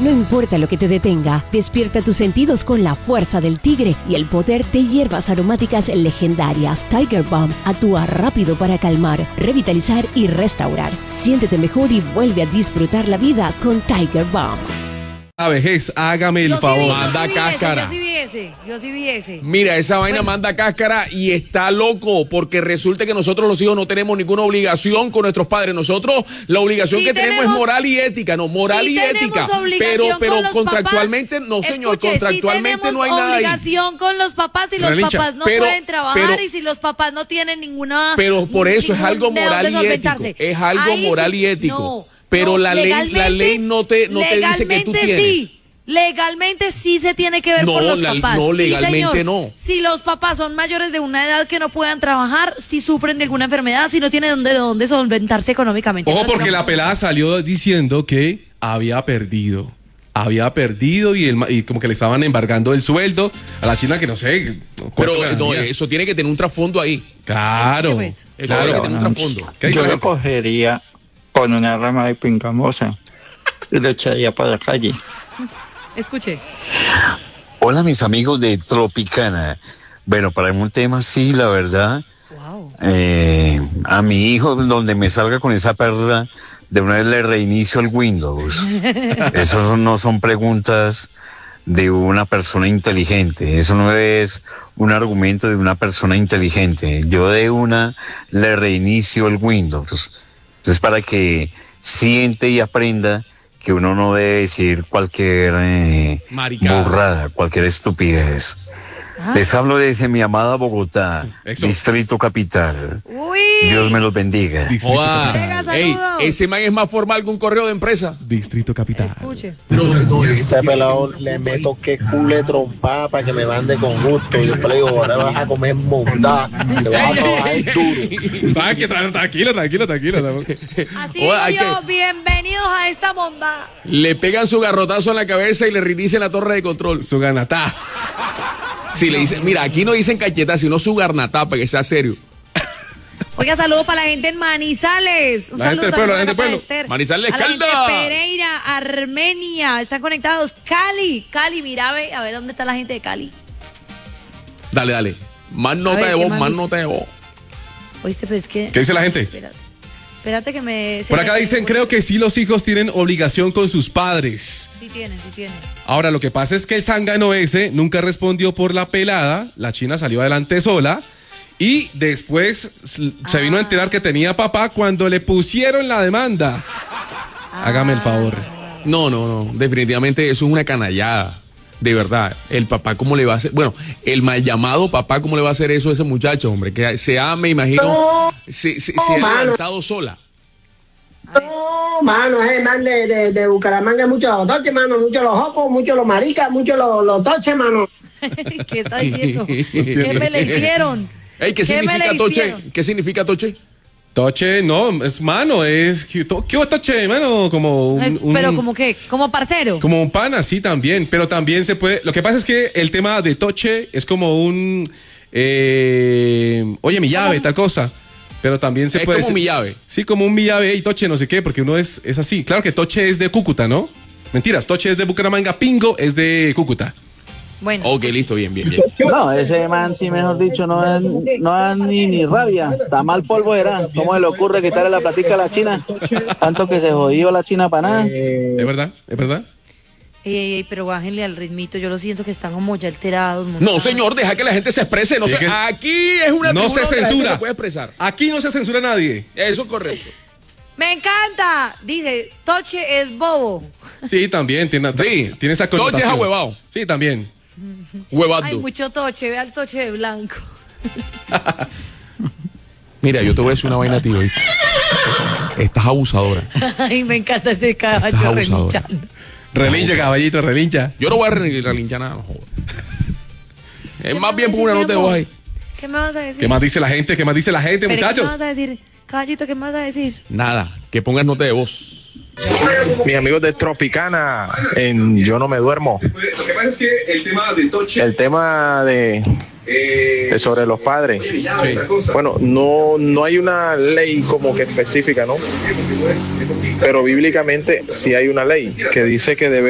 No importa lo que te detenga, despierta tus sentidos con la fuerza del tigre y el poder de hierbas aromáticas legendarias. Tiger Balm actúa rápido para calmar, revitalizar y restaurar. Siéntete mejor y vuelve a disfrutar la vida con Tiger Balm. La vejez, hágame el favor. Manda cáscara. Yo sí vi ese. Mira, esa vaina manda cáscara y está loco porque resulta que nosotros los hijos no tenemos ninguna obligación con nuestros padres. Nosotros la obligación Sí que tenemos es moral y ética, no, moral sí y ética. Pero con los contractualmente, papás. no señor, Escuche, contractualmente sí no hay nada ahí. obligación con los papás y los Relincha, papás no pueden trabajar y si los papás no tienen ninguna. Pero por eso es algo de moral dónde y ético. solventarse. Es algo Ahí moral sí, y ético. no, pero no, la ley no te dice que tú tienes. Sí. Legalmente sí se tiene que ver No, por los papás. no, legalmente sí, señor. no. Si los papás son mayores de una edad que no puedan trabajar, si sufren de alguna enfermedad, si no tienen de dónde solventarse económicamente. Ojo, Pero porque si no- la pelada salió diciendo que había perdido y como que le estaban embargando el sueldo a la china que no sé. Pero cuánto no, ganía. eso tiene que tener un trasfondo ahí. Claro, Escuche, pues. Eso claro. tiene que tener un trasfondo. ¿Qué dice Yo la lo gente? cogería con una rama de pingamosa y lo echaría para la calle. Escuche. Hola mis amigos de Tropicana. Bueno, para un tema sí, la verdad, Wow. a mi hijo donde me salga con esa perra, de una vez le reinicio el Windows. Eso no son preguntas de una persona inteligente, eso no es un argumento de una persona inteligente. Yo de una le reinicio el Windows. Entonces para que siente y aprenda que uno no debe decir cualquier Maricada. burrada, cualquier estupidez. Les hablo desde mi amada Bogotá, Eso. Distrito Capital. Uy. Dios me los bendiga. Distrito Joda. Capital. Ey, Saludos. ese man es más formal que un correo de empresa. Distrito Capital. Escuche. Ese pelado le meto que cule trompada para que me mande con gusto. Y después le digo, ahora vas a comer mondá. Te vas a trabajar duro. Tranquilo. Así Oye, digo hay yo, bienvenidos a esta monda. Le pegan su garrotazo en la cabeza y le reinician la torre de control. Su ganatá. Si le dicen, mira, aquí no dicen cacheta, sino su garnatá, para que sea serio. Oiga, saludos para la gente en Manizales. Un La gente saludo del pueblo, también la gente del para pueblo. Esther. Manizales, a la gente Caldas. de Pereira, Armenia. Están conectados. Cali, mira, ve, a ver dónde está la gente de Cali. Dale. Más nota ver, de ¿qué voz, más más dice? nota de voz. Oíste, pero es que. ¿Qué dice la gente? Espérate que me. Por acá dicen, creo que sí los hijos tienen obligación con sus padres. Sí tienen. Ahora, lo que pasa es que el zángano ese nunca respondió por la pelada, la china salió adelante sola y después se vino a enterar que tenía papá cuando le pusieron la demanda. Hágame el favor. No, definitivamente eso es una canallada. De verdad, el papá, ¿cómo le va a hacer? Bueno, el mal llamado papá, ¿cómo le va a hacer eso a ese muchacho, hombre? Que se ha, me imagino, se ha levantado sola. No, mano, es man de Bucaramanga, muchos los toches, mano, muchos los jocos, muchos los maricas, muchos los toches, mano. ¿Qué está diciendo? ¿Qué me le hicieron? Ey, ¿qué me significa le toche? hicieron? ¿Qué significa toche? Toche, no, es mano, es... ¿Qué toche, mano? Como Pero como que, como parcero. Como un pan así también, pero también se puede... Lo que pasa es que el tema de toche es como un... oye, mi llave, tal cosa. Pero también se Es puede... como mi llave. Sí, como un mi llave y toche, no sé qué, porque uno es así. Claro que toche es de Cúcuta, ¿no? Mentiras, toche es de Bucaramanga, pingo es de Cúcuta. Bueno. Ok, listo, bien. No, ese man, sí, mejor dicho, no da ni rabia. Está mal polvo era. ¿Cómo se le ocurre quitarle la platica a la China? Tanto que se jodió la China para nada. ¿Es verdad? Ey, pero bájenle al ritmito. Yo lo siento que están como ya alterados. No, señor, deja que la gente se exprese. Sí, que- Aquí es una No tribuna se donde la gente censura. se puede expresar. Aquí no se censura a nadie. Eso es correcto. Me encanta. Dice, Toche es bobo. Sí, también tiene esa connotación. Toche es ahuevado. Sí, también. Huevado. Hay mucho Toche. Ve al Toche de blanco. Mira, yo te voy a decir una vaina a ti hoy. Estás abusadora. Ay, me encanta ese Estás caballo abusadora. relinchando. Relincha, caballito, relincha. Yo no voy a relinchar nada, no jodas. Es más bien por una nota de voz ahí. ¿Qué me vas a decir? ¿Qué más dice la gente? Espere, ¿qué muchachos? me vas a decir? Caballito, ¿qué me vas a decir? Nada, que pongas nota de voz. Mis amigos de Tropicana, en Yo No Me Duermo. Lo que pasa es que el tema de toche... El tema de sobre los padres. Bueno, no hay una ley como que específica, ¿no? Pero bíblicamente sí hay una ley que dice que debe